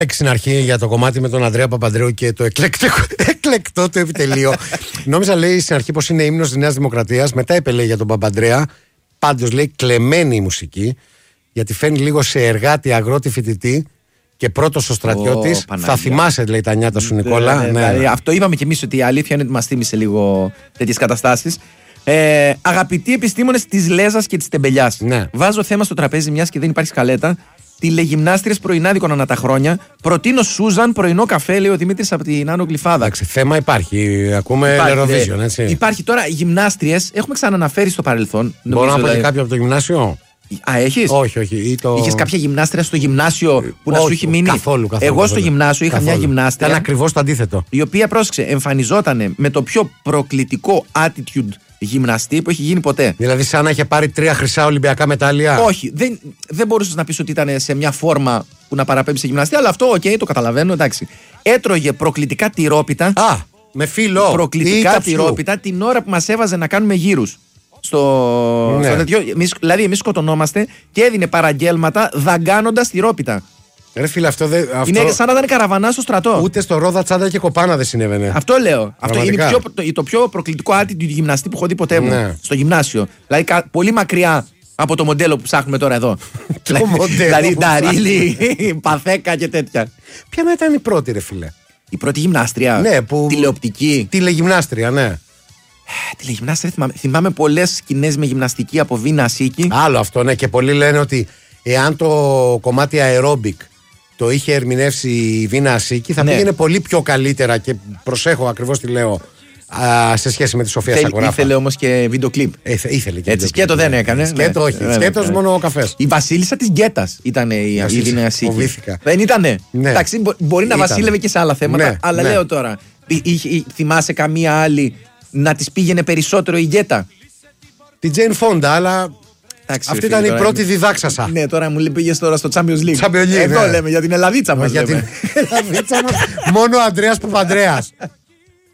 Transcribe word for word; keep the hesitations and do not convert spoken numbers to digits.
Στην αρχή για το κομμάτι με τον Ανδρέα Παπανδρέου και το εκλεκτό, εκλεκτό του επιτελείο. Νόμιζα, λέει, στην αρχή πως είναι ύμνος της Νέας Δημοκρατίας. Μετά είπε, λέει, για τον Παπανδρέα. Πάντως, λέει, κλεμμένη η μουσική. Γιατί φαίνει λίγο σε εργάτη, αγρότη, φοιτητή. Και πρώτος ο στρατιώτης. Oh, θα θυμάσαι, λέει, τα νιάτα σου, Νικόλα. Ναι, ναι, ναι, ναι. Αυτό είπαμε κι εμείς, ότι η αλήθεια είναι ότι μας θύμισε λίγο τέτοιες καταστάσεις. Ε, αγαπητοί επιστήμονες της Λέζας και της Τεμπελιάς. Ναι. Βάζω θέμα στο τραπέζι, μιας και δεν υπάρχει σκαλέτα. Τηλεγυμνάστριες πρωινάδικων ανά τα χρόνια. Προτείνω Σούζαν πρωινό καφέ, λέει ο Δημήτρης από την Άνω Γλυφάδα. Εντάξει, θέμα υπάρχει. Ακούμε Eurovision, έτσι. Υπάρχει τώρα γυμνάστριες, έχουμε ξαναναφέρει στο παρελθόν. Μπορώ να πω δηλαδή... και κάποιο από το γυμνάσιο. Α, έχεις? Όχι, όχι. Το... Είχες κάποια γυμνάστρια στο γυμνάσιο που να όχι, σου έχει μείνει? Καθόλου, καθόλου. Εγώ στο γυμνάσιο είχα καθόλου. μια γυμνάστρια. Ήταν ακριβώς το αντίθετο. Η οποία, πρόσεξε, εμφανιζόταν με το πιο προκλητικό attitude γυμναστή που έχει γίνει ποτέ. Δηλαδή, σαν να είχε πάρει τρία χρυσά Ολυμπιακά μετάλλια. Όχι, δεν, δεν μπορούσες να πεις ότι ήταν σε μια φόρμα που να παραπέμψει σε γυμναστή, αλλά αυτό, οκ, okay, το καταλαβαίνω, εντάξει. Έτρωγε προκλητικά τυρόπιτα. Α, με φύλλο. Προκλητικά τυρόπιτα την ώρα που μας έβαζε να κάνουμε γύρους. Στο, ναι. στο τέτοιο, εμείς, δηλαδή, εμείς σκοτωνόμαστε και έδινε παραγγέλματα δαγκάνοντας τυρόπιτα. Ρε φίλε, αυτό δεν. Είναι αυτό... σαν να ήταν καραβανά στο στρατό. Ούτε στο Ρόδα, Τσάντα και Κοπάνα δεν συνέβαινε. Αυτό λέω. Αυτό είναι πιο, το, το πιο προκλητικό attitude γυμναστή που έχω δει ποτέ μου. Ναι. Στο γυμνάσιο. Δηλαδή, κα, πολύ μακριά από το μοντέλο που ψάχνουμε τώρα εδώ. Το μοντέλο. Δηλαδή, Νταρίλη, Παθέκα και τέτοια. Ποια να ήταν η πρώτη, ρε φίλε? Η πρώτη γυμνάστρια. Ναι, που... Τηλεοπτική. Τηλεγυμνάστρια, ναι. Τηλεγυμνάστρια, θυμάμαι, θυμάμαι πολλές σκηνές με γυμναστική από Βίνα Ασίκη. Άλλο αυτό, ναι. Και πολλοί λένε ότι εάν το κομμάτι aerobic το είχε ερμηνεύσει η Βίνα Ασίκη, θα ναι. πήγαινε πολύ πιο καλύτερα. Και προσέχω ακριβώς τι λέω, α, σε σχέση με τη Σοφία Θέλ, Σακοράφα. Ήθελε όμως και βίντεο κλιπ. Ε, ήθελε και έτσι, σκέτο δεν έκανε. Σκέτο, όχι. Ναι, σκέτος ναι. μόνο ο καφές. Η βασίλισσα της Γκέτας ήταν η, η Βίνα Ασίκη. Φοβήθηκα. Δεν ήτανε. Ναι. Εντάξει, μπο, μπορεί να βασίλευε και σε άλλα θέματα, ναι, αλλά ναι. λέω τώρα. Ή, ή, ή, θυμάσαι καμία άλλη να της πήγαινε περισσότερο η Γκέτα? Την Τζέιν Φόντα, αλλά. Άξι, αυτή ήταν η πρώτη διδάξασα. Ναι, τώρα μου πήγες τώρα στο Champions League. Champions League, εδώ ναι. λέμε για την Ελλαδίτσα μας. Για την Ελλαδίτσα μας. Μόνο ο Ανδρέας Παπανδρέας.